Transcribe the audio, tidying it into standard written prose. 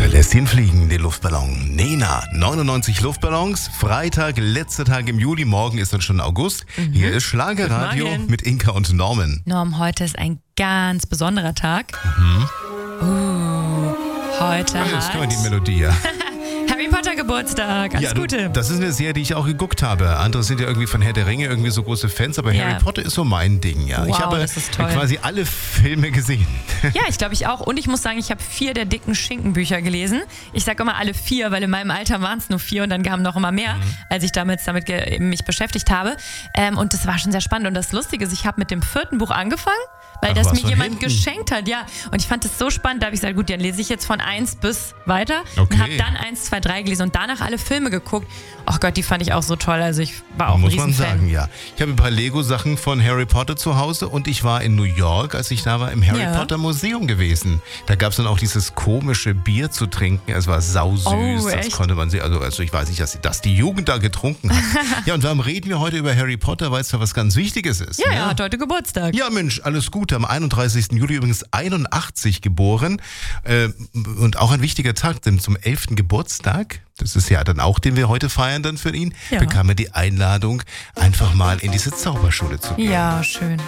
lässt ihn fliegen, den Luftballon. Nena, 99 Luftballons. Freitag, letzter Tag im Juli. Morgen ist dann schon August. Hier ist Schlagerradio mit Inka und Norman. Norm, heute ist ein ganz besonderer Tag. Heute Jetzt können wir hat die Melodie, ja. Harry Potter Geburtstag. Alles Gute. Das ist eine Serie, die ich auch geguckt habe. Andere sind ja irgendwie von Herr der Ringe irgendwie so große Fans, aber Harry Potter ist so mein Ding, ja. Wow, ich habe das ist toll. quasi alle Filme gesehen. Ja, ich glaube, ich auch. Und ich muss sagen, ich habe 4 der dicken Schinkenbücher gelesen. Ich sage immer alle 4, weil in meinem Alter waren es nur 4 und dann kamen noch immer mehr, als ich damit mich beschäftigt habe. Und das war schon sehr spannend. Und das Lustige ist, ich habe mit dem 4. Buch angefangen, weil das mir jemand geschenkt hat. Ja. Und ich fand das so spannend, da habe ich gesagt, gut, dann lese ich jetzt von 1 bis weiter. Okay. Und habe dann 1, 2, 3 gelesen und danach alle Filme geguckt. Ach Gott, die fand ich auch so toll. Also ich war auch ein Riesenfan. Muss man sagen, ja. Ich habe ein paar Lego-Sachen von Harry Potter zu Hause und ich war in New York, als ich da war, im Harry Potter Museum gewesen. Da gab es dann auch dieses komische Bier zu trinken. Es war sausüß. Oh, das echt? konnte man sehen. Also ich weiß nicht, dass die Jugend da getrunken hat. Ja, und warum reden wir heute über Harry Potter? Weil es da was ganz Wichtiges ist. Ja, ne? er hat heute Geburtstag. Ja, Mensch, alles Gute. Am 31. Juli übrigens 81 geboren. Und auch ein wichtiger Tag, denn zum 11. Geburtstag, das ist ja dann auch, den wir heute feiern dann für ihn, bekam er die Einladung, einfach mal in diese Zauberschule zu gehen. Ja, schön.